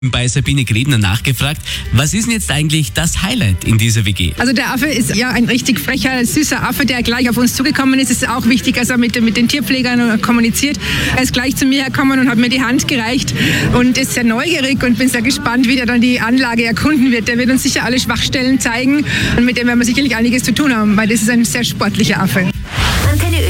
Bei Sabine Gredner nachgefragt, was ist denn jetzt eigentlich das Highlight in dieser WG? Also der Affe ist ja ein richtig frecher, süßer Affe, der gleich auf uns zugekommen ist. Es ist auch wichtig, dass er mit den Tierpflegern kommuniziert. Er ist gleich zu mir hergekommen und hat mir die Hand gereicht und ist sehr neugierig und bin sehr gespannt, wie der dann die Anlage erkunden wird. Der wird uns sicher alle Schwachstellen zeigen und mit dem werden wir sicherlich einiges zu tun haben, weil das ist ein sehr sportlicher Affe.